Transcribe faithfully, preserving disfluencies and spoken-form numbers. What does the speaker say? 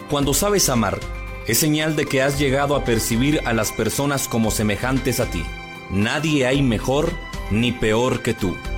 Cuando sabes amar, es señal de que has llegado a percibir a las personas como semejantes a ti. Nadie hay mejor ni peor que tú.